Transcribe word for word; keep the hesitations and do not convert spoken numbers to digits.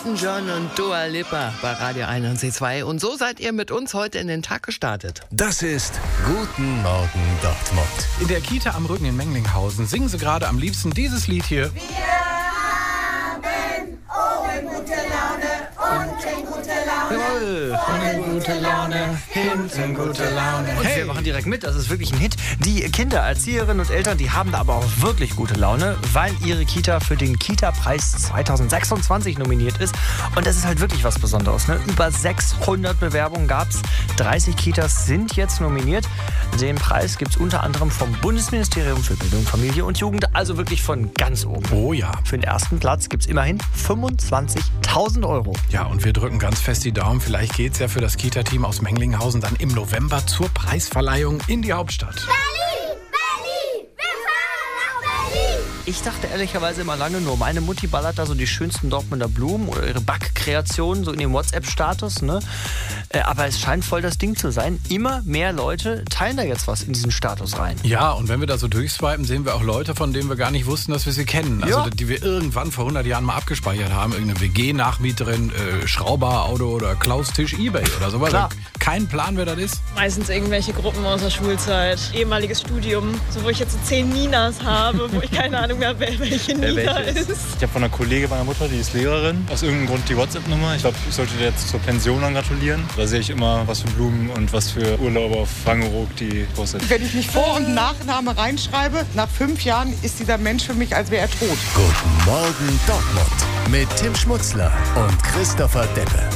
Elton John und Dua Lipa bei Radio eins und zwei. Und so seid ihr mit uns heute in den Tag gestartet. Das ist Guten Morgen Dortmund. In der Kita am Rücken in Menglinghausen singen sie gerade am liebsten dieses Lied hier. Wir haben oben gute Laune, unten gute Laune. Jawohl. Vorne gute Laune, hinten gute Laune. Und Hey. wir machen direkt mit, das ist wirklich ein Hit. Die Kinder, Erzieherinnen und Eltern, die haben da aber auch wirklich gute Laune, weil ihre Kita für den Kita-Preis zweitausendsechsundzwanzig nominiert ist. Und das ist halt wirklich was Besonderes. Ne? Über sechshundert Bewerbungen gab es. dreißig Kitas sind jetzt nominiert. Den Preis gibt es unter anderem vom Bundesministerium für Bildung, Familie und Jugend, also wirklich von ganz oben. Oh ja. Für den ersten Platz gibt es immerhin fünfundzwanzigtausend Euro. Ja, und wir drücken ganz fest die Daumen. Vielleicht geht's ja für das Kita-Team aus Menglinghausen dann im November zur Preisverleihung in die Hauptstadt. Berlin, Berlin, wir fahren nach Berlin. Ich dachte ehrlicherweise immer lange nur, meine Mutti ballert da so die schönsten Dortmunder Blumen oder ihre Backkreationen so in den WhatsApp-Status. Ne? Äh, aber es scheint voll das Ding zu sein. Immer mehr Leute teilen da jetzt was in diesen Status rein. Ja, und wenn wir da so durchswipen, sehen wir auch Leute, von denen wir gar nicht wussten, dass wir sie kennen. Also Ja. die wir irgendwann vor hundert Jahren mal abgespeichert haben. Irgendeine W G-Nachmieterin, äh, Schrauber, Auto oder Klaus Tisch, Ebay oder sowas. Klar. Kein Plan, wer das ist. Meistens irgendwelche Gruppen aus der Schulzeit, ehemaliges Studium, so wo ich jetzt so zehn Ninas habe, wo ich keine Ahnung mehr, wer welche Nina ist. Ich habe von einer Kollegin meiner Mutter, die ist Lehrerin, aus irgendeinem Grund die WhatsApp-Nummer. Ich glaube, ich sollte dir jetzt zur Pension dann gratulieren. Da sehe ich immer, was für Blumen und was für Urlauber auf Wangeroog die postet. Wenn ich nicht Vor- und Nachname reinschreibe, nach fünf Jahren ist dieser Mensch für mich, als wäre er tot. Guten Morgen Dortmund mit Tim Schmutzler und Christopher Deppe.